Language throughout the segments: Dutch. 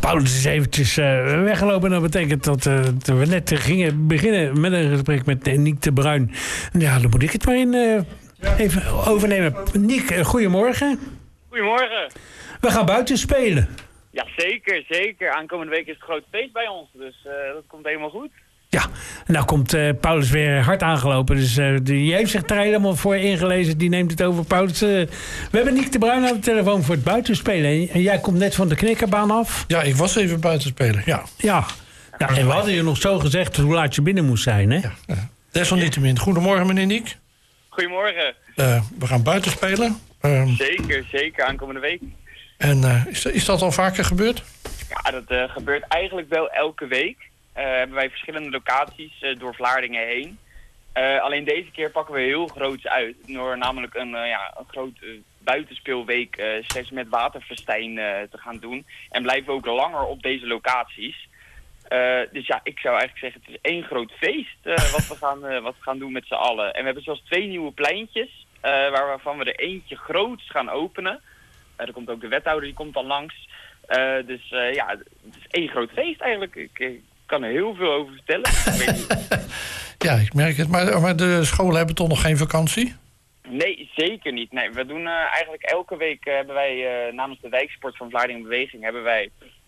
Paulus is eventjes weggelopen. Dat betekent dat we net gingen beginnen met een gesprek met Niek de Bruin. Ja, dan moet ik het maar even overnemen. Niek, goedemorgen. Goedemorgen. We gaan buiten spelen. Ja, zeker, zeker. Aankomende week is het groot feest bij ons, dus dat komt helemaal goed. Ja, nou komt Paulus weer hard aangelopen. Dus die heeft zich er helemaal voor ingelezen. Die neemt het over. Paulus, we hebben Niek de Bruin aan de telefoon voor het buitenspelen. En jij komt net van de knikkerbaan af. Ja, ik was even buiten spelen, ja. Ja. Nou, en we hadden je nog zo gezegd hoe laat je binnen moest zijn, hè? Ja. Desalniettemin. Goedemorgen, meneer Niek. Goedemorgen. We gaan buiten spelen. Zeker, zeker. Aankomende week. En is dat al vaker gebeurd? Ja, dat gebeurt eigenlijk wel elke week. Hebben wij verschillende locaties door Vlaardingen heen. Alleen deze keer pakken we heel groots uit. Door namelijk een groot buitenspeelweek steeds met waterfestijn te gaan doen. En blijven we ook langer op deze locaties. Dus ja, ik zou eigenlijk zeggen, het is één groot feest wat we gaan doen met z'n allen. En we hebben zelfs 2 nieuwe pleintjes, waarvan we er eentje groots gaan openen. Er komt ook de wethouder, die komt dan langs. Dus ja, het is één groot feest eigenlijk. Ik kan er heel veel over vertellen. Ja, ik merk het. Maar de scholen hebben toch nog geen vakantie? Nee, zeker niet. Nee, we doen eigenlijk elke week hebben wij namens de wijksport van Vlaardingen Beweging hebben wij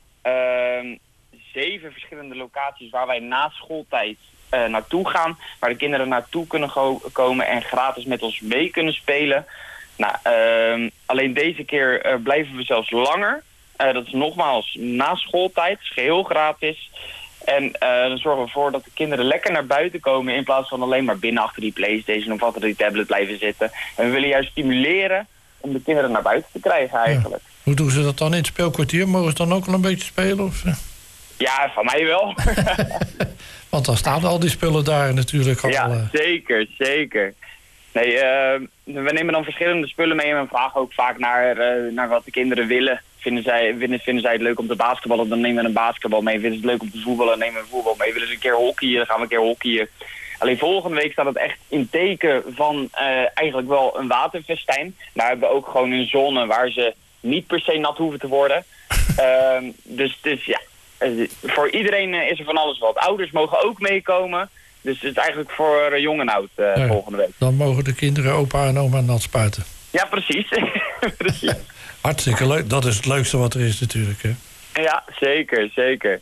7 verschillende locaties waar wij na schooltijd naartoe gaan. Waar de kinderen naartoe kunnen komen en gratis met ons mee kunnen spelen. Nou, alleen deze keer blijven we zelfs langer. Dat is nogmaals na schooltijd, is geheel gratis. En dan zorgen we ervoor dat de kinderen lekker naar buiten komen in plaats van alleen maar binnen achter die PlayStation of achter die tablet blijven zitten. En we willen juist stimuleren om de kinderen naar buiten te krijgen eigenlijk. Ja. Hoe doen ze dat dan in het speelkwartier? Mogen ze dan ook al een beetje spelen? Of? Ja, van mij wel. Want dan staan al die spullen daar natuurlijk al. Ja, zeker, zeker. Nee, we nemen dan verschillende spullen mee en we vragen ook vaak naar wat de kinderen willen. Vinden zij het leuk om te basketballen, dan nemen we een basketbal mee. Vinden ze het leuk om te voetballen, dan nemen we voetbal mee. Willen ze een keer hockeyen, dan gaan we een keer hockeyen. Alleen volgende week staat het echt in teken van eigenlijk wel een waterfestijn. Daar hebben we ook gewoon een zone waar ze niet per se nat hoeven te worden. Dus ja, voor iedereen is er van alles wat. Ouders mogen ook meekomen. Dus het is eigenlijk voor jong en oud volgende week. Dan mogen de kinderen opa en oma nat spuiten. Ja, precies. Precies. Hartstikke leuk. Dat is het leukste wat er is natuurlijk, hè? Ja, zeker, zeker.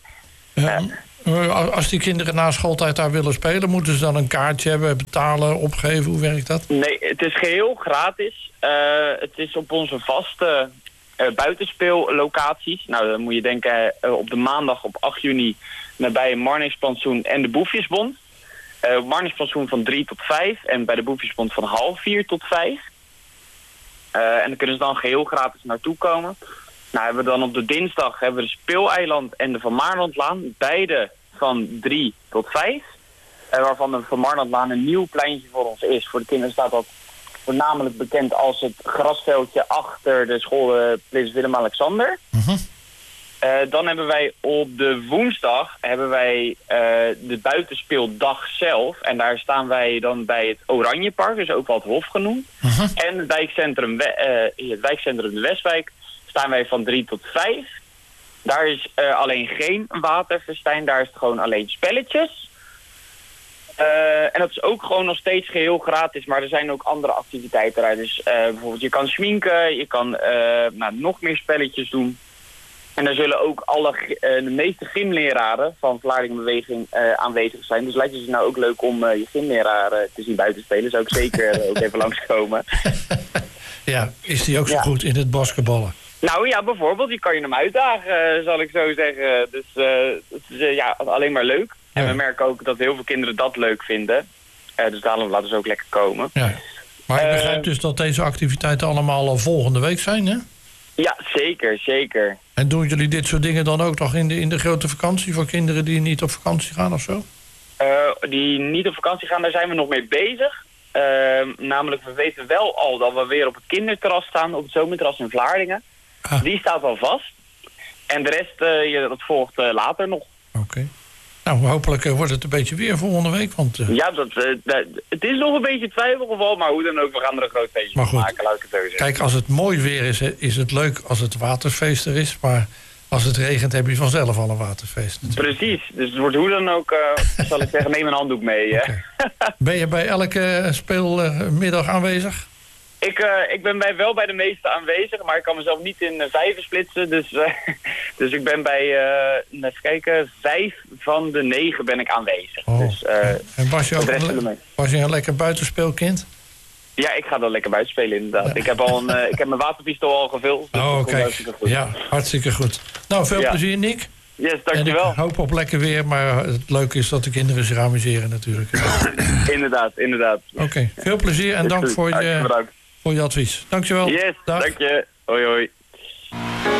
Als die kinderen na schooltijd daar willen spelen, moeten ze dan een kaartje hebben, betalen, opgeven? Hoe werkt dat? Nee, het is geheel gratis. Het is op onze vaste buitenspeellocaties. Nou, dan moet je denken op de maandag op 8 juni nabij Marnixplantsoen en de Boefjesbond. Marnixplantsoen van 3 tot 5 en bij de Boefjesbond van 3:30 tot 5. En dan kunnen ze dan geheel gratis naartoe komen. Nou, hebben we dan op de dinsdag hebben we de Speeleiland en de Van Maarlandlaan. Beide van 3 tot 5. Waarvan de Van Maarlandlaan een nieuw pleintje voor ons is. Voor de kinderen staat dat voornamelijk bekend als het grasveldje achter de school Prins Willem-Alexander. Dan hebben wij op de woensdag de buitenspeeldag zelf. En daar staan wij dan bij het Oranjepark, dus ook wel het Hof genoemd. En het wijkcentrum de Westwijk staan wij van 3 tot 5. Daar is alleen geen waterfestijn, daar is het gewoon alleen spelletjes. En dat is ook gewoon nog steeds geheel gratis, maar er zijn ook andere activiteiten daar. Dus bijvoorbeeld je kan schminken, je kan nog meer spelletjes doen. En daar zullen ook de meeste gymleraren van Vlaardingen Beweging aanwezig zijn. Dus lijkt het je nou ook leuk om je gymleraar te zien buiten spelen. Zou ik zeker ook even langskomen. Ja, is die ook zo goed in het basketballen? Nou ja, bijvoorbeeld. Die kan je hem uitdagen, zal ik zo zeggen. Dus het is alleen maar leuk. En we merken ook dat heel veel kinderen dat leuk vinden. Dus daarom laten ze ook lekker komen. Ja. Maar ik begrijp dus dat deze activiteiten allemaal al volgende week zijn, hè? Ja, zeker, zeker. En doen jullie dit soort dingen dan ook nog in de grote vakantie voor kinderen die niet op vakantie gaan of zo? Die niet op vakantie gaan, daar zijn we nog mee bezig. Namelijk, we weten wel al dat we weer op het kinderterras staan, op het zomerterras in Vlaardingen. Die staat al vast. En de rest, dat volgt later nog. Oké. Nou, hopelijk wordt het een beetje weer volgende week. Want, ja, het is nog een beetje twijfelgeval, maar hoe dan ook, we gaan er een groot feestje van maken, laat ik het zo zeggen. Kijk, als het mooi weer is het leuk als het waterfeest er is. Maar als het regent heb je vanzelf al een waterfeest. Natuurlijk. Precies, dus het wordt hoe dan ook, zal ik zeggen, neem een handdoek mee. Okay. Ben je bij elke speelmiddag aanwezig? Ik ben wel bij de meeste aanwezig, maar ik kan mezelf niet in vijven splitsen. Dus ik ben bij, even kijken, 5 van de 9 ben ik aanwezig. Oh. Dus, en was je een lekker buitenspeelkind? Ja, ik ga dan lekker buiten spelen inderdaad. Ja. Ik heb mijn waterpistool al gevuld. Dus kijk. Ja, hartstikke goed. Nou, veel plezier, Nick. Yes, dankjewel. En ik hoop op lekker weer, maar het leuke is dat de kinderen zich amuseren natuurlijk. Inderdaad. Oké, veel plezier en dank voor je advies. Dankjewel. Yes, dank je. Hoi.